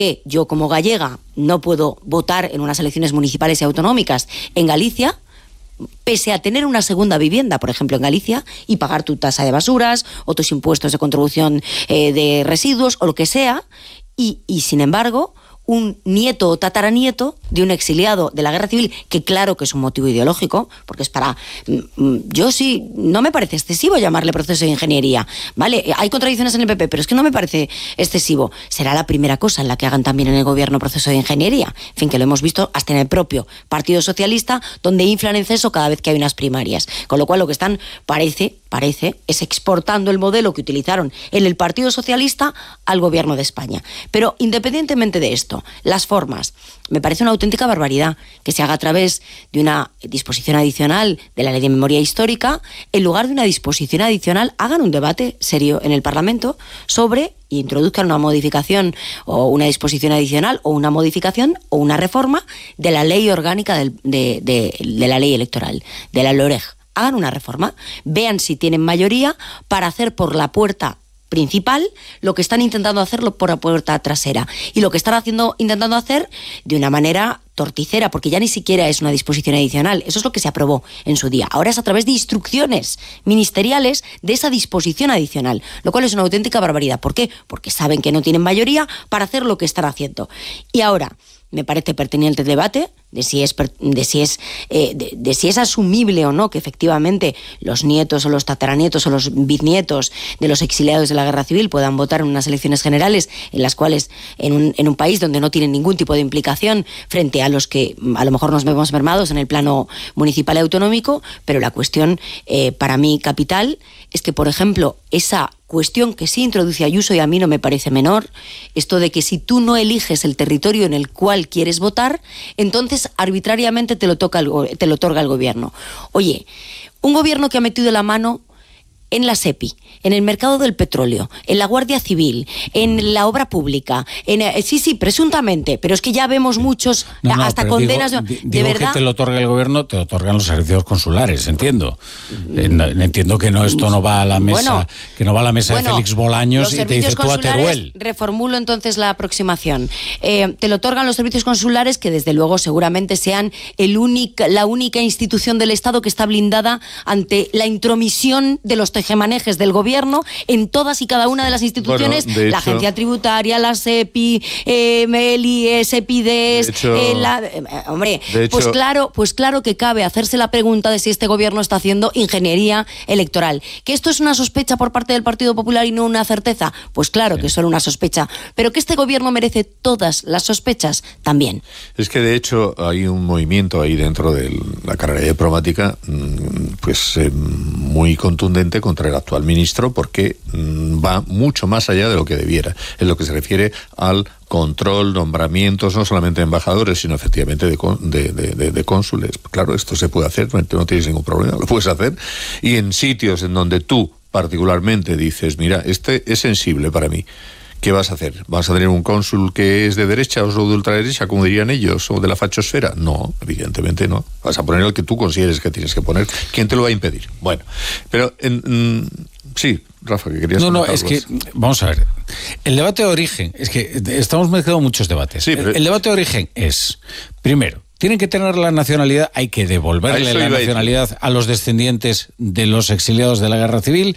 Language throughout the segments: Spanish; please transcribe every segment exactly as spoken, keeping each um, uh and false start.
que yo como gallega no puedo votar en unas elecciones municipales y autonómicas en Galicia, pese a tener una segunda vivienda, por ejemplo, en Galicia, y pagar tu tasa de basuras o tus impuestos de contribución eh, de residuos o lo que sea, y, y sin embargo, un nieto o tataranieto de un exiliado de la guerra civil, que claro que es un motivo ideológico, porque es para... Yo sí, no me parece excesivo llamarle proceso de ingeniería, ¿vale? Hay contradicciones en el P P, pero es que no me parece excesivo. Será la primera cosa en la que hagan también en el gobierno proceso de ingeniería. En fin, que lo hemos visto hasta en el propio Partido Socialista, donde inflan en exceso cada vez que hay unas primarias. Con lo cual lo que están, parece, parece, es exportando el modelo que utilizaron en el Partido Socialista al gobierno de España. Pero independientemente de esto, las formas, me parece una auténtica barbaridad que se haga a través de una disposición adicional de la Ley de Memoria Histórica, en lugar de una disposición adicional, hagan un debate serio en el Parlamento sobre y introduzcan una modificación o una disposición adicional o una modificación o una reforma de la ley orgánica del, de, de, de la ley electoral, de la LOREG. Hagan una reforma, vean si tienen mayoría para hacer por la puerta principal lo que están intentando hacerlo por la puerta trasera, y lo que están haciendo intentando hacer de una manera torticera, porque ya ni siquiera es una disposición adicional, eso es lo que se aprobó en su día. Ahora es a través de instrucciones ministeriales de esa disposición adicional, lo cual es una auténtica barbaridad. ¿Por qué? Porque saben que no tienen mayoría para hacer lo que están haciendo. Y ahora me parece pertinente el debate de si es de si es eh, de, de si es asumible o no que efectivamente los nietos o los tataranietos o los bisnietos de los exiliados de la guerra civil puedan votar en unas elecciones generales en las cuales en un, en un país donde no tienen ningún tipo de implicación frente a los que a lo mejor nos vemos mermados en el plano municipal y autonómico. Pero la cuestión eh, para mí capital es que, por ejemplo, esa cuestión que sí introduce Ayuso, y a mí no me parece menor, esto de que si tú no eliges el territorio en el cual quieres votar, entonces arbitrariamente te lo toca el, te lo otorga el gobierno. Oye, un gobierno que ha metido la mano en la SEPI, en el mercado del petróleo, en la Guardia Civil, en la obra pública, en, eh, sí, sí, presuntamente, pero es que ya vemos muchos, no, no, hasta condenas digo, de, digo de verdad. Que te lo otorga el gobierno, te lo otorgan los servicios consulares, entiendo. Eh, no, entiendo que no, esto no va a la mesa, bueno, que no va a la mesa bueno, de Félix Bolaños y te dice tú a Teruel. Reformulo entonces la aproximación. Eh, te lo otorgan los servicios consulares, que desde luego seguramente sean el único, la única institución del Estado que está blindada ante la intromisión de los tejemanejes del gobierno en todas y cada una de las instituciones, bueno, de la hecho, Agencia Tributaria, la SEPI, eh, Meli, SEPIDES, hecho, eh, la, eh, hombre, pues hecho, claro, pues claro que cabe hacerse la pregunta de si este gobierno está haciendo ingeniería electoral. ¿Que esto es una sospecha por parte del Partido Popular y no una certeza? Pues claro sí. que es solo una sospecha, pero que este gobierno merece todas las sospechas también. Es que de hecho hay un movimiento ahí dentro de la carrera diplomática pues eh, muy contundente contra el actual ministro, porque mmm, va mucho más allá de lo que debiera, en lo que se refiere al control, nombramientos, no solamente de embajadores, sino efectivamente de, de, de, de cónsules. Claro, esto se puede hacer, no, no tienes ningún problema, lo puedes hacer, y en sitios en donde tú particularmente dices, mira, este es sensible para mí, ¿qué vas a hacer? ¿Vas a tener un cónsul que es de derecha o de ultraderecha, como dirían ellos, o de la fachosfera? No, evidentemente no. Vas a poner el que tú consideres que tienes que poner. ¿Quién te lo va a impedir? Bueno, pero en, mm, sí, Rafa, que querías No, no, algo. es que, vamos a ver, el debate de origen, es que estamos mezclando muchos debates. Sí, pero... el, el debate de origen es, primero, tienen que tener la nacionalidad, hay que devolverle la nacionalidad a los descendientes de los exiliados de la guerra civil.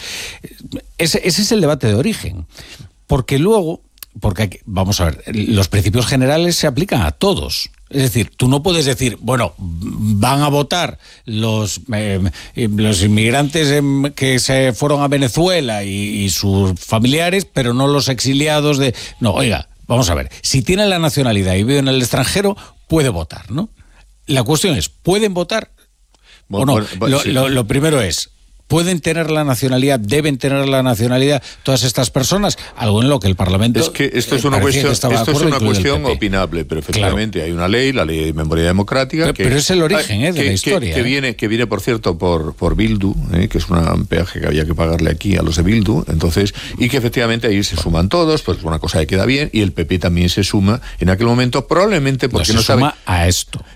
Ese, ese es el debate de origen. Porque luego, porque vamos a ver, los principios generales se aplican a todos. Es decir, tú no puedes decir, bueno, van a votar los, eh, los inmigrantes eh, que se fueron a Venezuela y, y sus familiares, pero no los exiliados de... No, oiga, vamos a ver, si tiene la nacionalidad y vive en el extranjero, puede votar, ¿no? La cuestión es, ¿pueden votar bueno, o no? Bueno, bueno, lo, sí. lo, lo primero es... ¿Pueden tener la nacionalidad, deben tener la nacionalidad todas estas personas? Algo en lo que el Parlamento... Es que esto es una cuestión, esto es una cuestión opinable, pero efectivamente claro. hay una ley, la Ley de Memoria Democrática... Pero, que, pero es el origen eh, de que, la historia. Que, que, eh. viene, que viene, por cierto, por, por Bildu, eh, que es un peaje que había que pagarle aquí a los de Bildu, entonces, y que efectivamente ahí se suman todos, pues una cosa que queda bien, y el P P también se suma en aquel momento, probablemente porque no, no se sabe... suma a esto.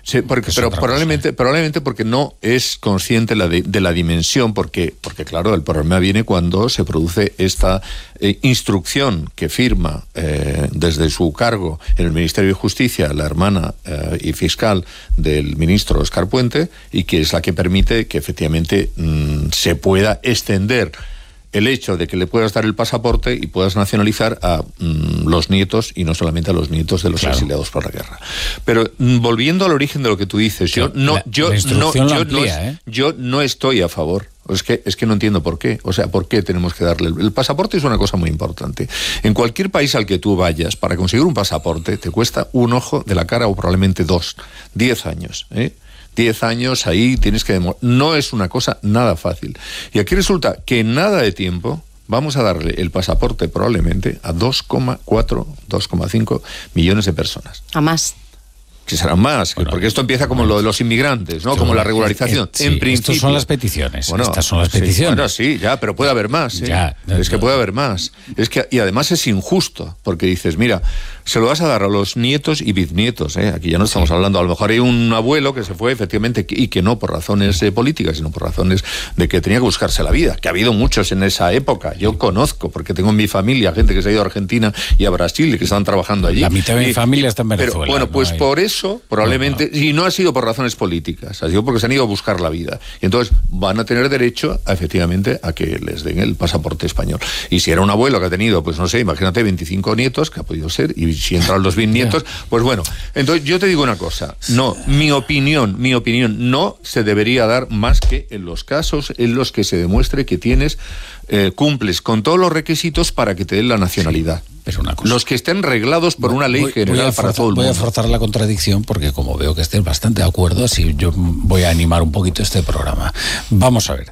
Sí, porque, pero probablemente, probablemente porque no es consciente la de, de la dimensión, porque, porque claro, el problema viene cuando se produce esta eh, instrucción que firma eh, desde su cargo en el Ministerio de Justicia la hermana eh, y fiscal del ministro Óscar Puente, y que es la que permite que efectivamente mmm, se pueda extender el hecho de que le puedas dar el pasaporte y puedas nacionalizar a mmm, los nietos, y no solamente a los nietos de los claro. exiliados por la guerra. Pero mmm, volviendo al origen de lo que tú dices, yo no, la, yo, la no, yo, amplía, no ¿eh? yo no estoy a favor. Es que, es que no entiendo por qué. O sea, ¿por qué tenemos que darle? El, el pasaporte es una cosa muy importante. En cualquier país al que tú vayas, para conseguir un pasaporte, te cuesta un ojo de la cara o probablemente dos. Diez años, ¿eh? Diez años ahí tienes que demostrar. No es una cosa nada fácil. Y aquí resulta que en nada de tiempo vamos a darle el pasaporte probablemente a dos coma cuatro, dos coma cinco millones de personas. A más. Que serán más, bueno, porque esto empieza como lo de los inmigrantes, ¿no? Como la regularización. Eh, sí, en principio. Estos son las peticiones. Bueno, estas son las peticiones. Sí, bueno, sí, ya, pero puede haber más. ¿eh? Ya, es que puede haber más. Es que, y además es injusto, porque dices, mira, se lo vas a dar a los nietos y bisnietos, ¿eh? Aquí ya no estamos sí. hablando, a lo mejor hay un abuelo que se fue, efectivamente, y que no por razones eh, políticas, sino por razones de que tenía que buscarse la vida, que ha habido muchos en esa época. Yo conozco, porque tengo en mi familia gente que se ha ido a Argentina y a Brasil y que están trabajando allí. La mitad de mi y, familia está en Venezuela. Pero, bueno, pues no hay... por eso, probablemente, no, no. y no ha sido por razones políticas, ha sido porque se han ido a buscar la vida. Y entonces van a tener derecho, a, efectivamente, a que les den el pasaporte español. Y si era un abuelo que ha tenido, pues no sé, imagínate, veinticinco nietos, que ha podido ser, y si entran los bisnietos, pues bueno. Entonces yo te digo una cosa, no, mi opinión, mi opinión, no se debería dar más que en los casos en los que se demuestre que tienes, eh, cumples con todos los requisitos para que te den la nacionalidad. Sí. Pero una cosa. Los que estén reglados por una ley voy, general voy para forzar, todo el mundo. Voy a forzar la contradicción porque como veo que estés bastante de acuerdo, así yo voy a animar un poquito este programa. Vamos a ver.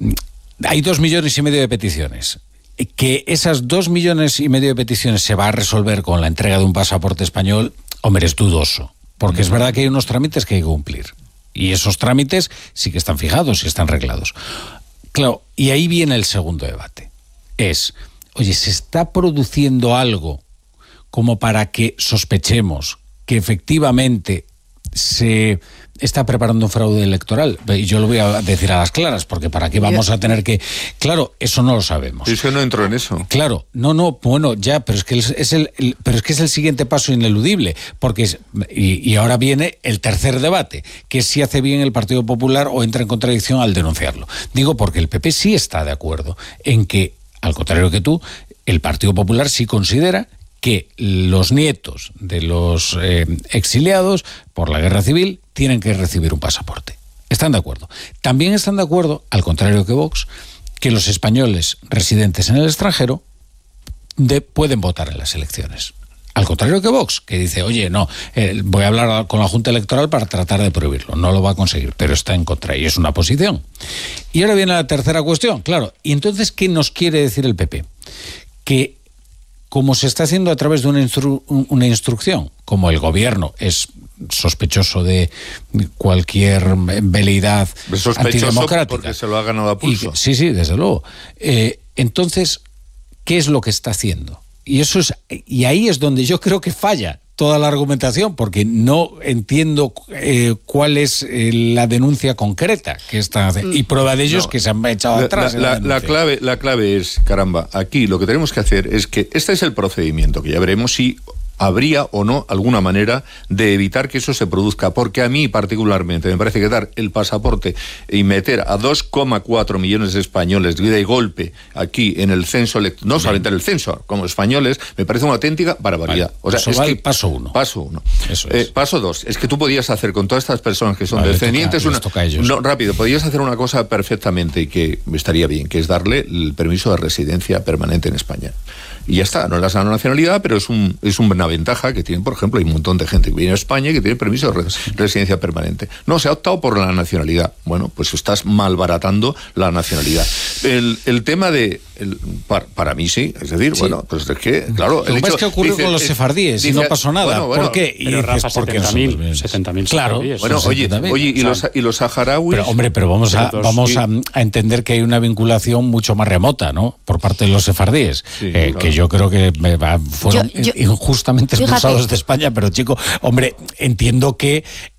Hay dos millones y medio de peticiones. Que esas dos millones y medio de peticiones se va a resolver con la entrega de un pasaporte español, hombre, es dudoso. Porque es verdad que hay unos trámites que hay que cumplir. Y esos trámites sí que están fijados y están reglados. Claro, y ahí viene el segundo debate. Es... Oye, ¿se está produciendo algo como para que sospechemos que efectivamente se está preparando un fraude electoral? Y yo lo voy a decir a las claras, porque ¿para qué vamos a tener que...? Claro, eso no lo sabemos. Yo no entro en eso. Claro, no, no, bueno, ya, pero es que es el, el pero es que es el siguiente paso ineludible, porque es, y, y ahora viene el tercer debate, que es si hace bien el Partido Popular o entra en contradicción al denunciarlo. Digo porque el P P sí está de acuerdo en que, al contrario que tú, el Partido Popular sí considera que los nietos de los eh, exiliados por la guerra civil tienen que recibir un pasaporte. Están de acuerdo. También están de acuerdo, al contrario que Vox, que los españoles residentes en el extranjero de, pueden votar en las elecciones. Al contrario que Vox, que dice, oye, no, eh, voy a hablar con la Junta Electoral para tratar de prohibirlo. No lo va a conseguir, pero está en contra y es una posición. Y ahora viene la tercera cuestión, claro. ¿Y entonces qué nos quiere decir el P P? Que como se está haciendo a través de una, instru- una instrucción, como el gobierno es sospechoso de cualquier veleidad antidemocrática. Porque se lo ha ganado a pulso. Y, sí, sí, desde luego. Eh, entonces, ¿qué es lo que está haciendo? Y eso es, y ahí es donde yo creo que falla toda la argumentación, porque no entiendo eh, cuál es eh, la denuncia concreta que están haciendo. Y prueba de ello es no, que se han echado la, atrás. La, la, la, clave, la clave es, caramba, aquí lo que tenemos que hacer es que este es el procedimiento, que ya veremos si habría o no alguna manera de evitar que eso se produzca, porque a mí particularmente me parece que dar el pasaporte y meter a dos coma cuatro millones de españoles de golpe aquí en el censo, no solamente en el censo, como españoles, me parece una auténtica barbaridad. Vale, o sea, es va que el paso uno. Paso uno. Eso es. Eh, paso dos, es que tú podías hacer con todas estas personas que son vale, descendientes toca, una, toca a ellos. No, rápido, podías hacer una cosa perfectamente y que estaría bien, que es darle el permiso de residencia permanente en España. Y ya está, no le das la nacionalidad, pero es, un, es una ventaja que tienen, por ejemplo, hay un montón de gente que viene a España y que tiene permiso de residencia permanente. No, se ha optado por la nacionalidad. Bueno, pues estás malbaratando la nacionalidad. El, el tema de... El, para, para mí sí, es decir, sí. bueno, pues es que, claro... Lo que pasa es que ocurrió dice, con los sefardíes dice, y no pasó nada. Bueno, bueno, ¿por qué? Pero, y Rafa, setenta mil Claro. Bueno, oye, oye ¿y, los, y los saharauis? Pero, hombre, pero vamos, a, vamos a, a entender que hay una vinculación mucho más remota, ¿no? Por parte de los sefardíes, sí, eh, claro. que yo creo que me va, fueron yo, yo, injustamente expulsados fíjate. de España, pero chico, hombre, entiendo que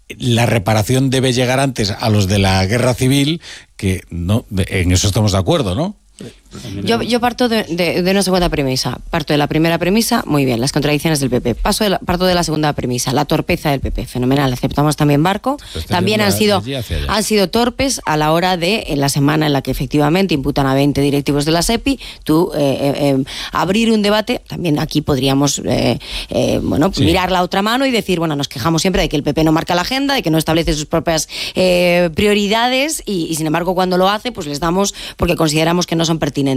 la reparación debe llegar antes a los de la guerra civil, que no, en eso estamos de acuerdo, ¿no? Yo, yo parto de, de, de una segunda premisa. Parto de la primera premisa, muy bien, las contradicciones del P P. Paso de la, parto de la segunda premisa, la torpeza del P P. Fenomenal, aceptamos también Barco. También han sido, han sido torpes a la hora de, en la semana en la que efectivamente imputan a veinte directivos de la SEPI, tú eh, eh, abrir un debate. También aquí podríamos eh, eh, bueno, sí. mirar la otra mano y decir, bueno, nos quejamos siempre de que el P P no marca la agenda, de que no establece sus propias eh, prioridades y, y sin embargo cuando lo hace, pues les damos porque consideramos que no son pertinentes.